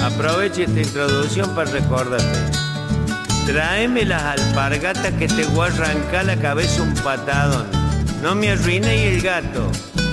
Aprovecho esta introducción para recordarte. Tráeme las alpargatas que te voy a arrancar la cabeza un patadón. No me arruiné y el gato.